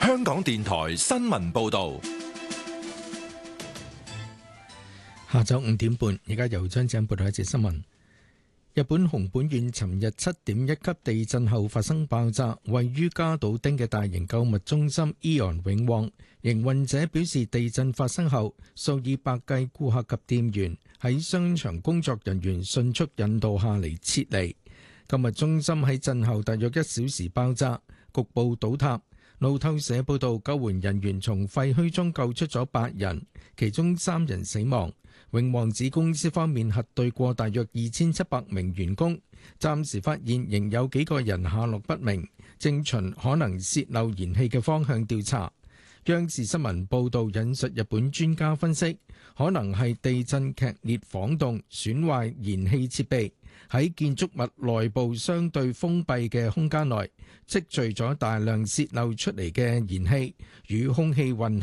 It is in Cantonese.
香港電台新聞報道。 下晝5點半，而家由張子欣報道一節新聞。日本熊本縣尋日7.1級地震後發生爆炸，位於加島町嘅大型購物中心 AEON 永旺營運者表示，地震發生後，數以百計顧客及店員喺商場工作人員迅速引導下嚟撤離。購物中心喺震後大約1小時爆炸，局部倒塌。路透社報道，救援人員從廢墟中救出咗8人，其中3人死亡。永旺指公司方面核對過大約2700名員工，暫時發現仍有幾個人下落不明，正循可能洩漏燃氣嘅方向調查。央視新聞報導引述日本專家分析，可能係地震劇烈晃動損壞燃氣設備，喺建築物內部相對封閉嘅空間內積聚咗大量洩漏出嚟嘅燃氣與空氣混合。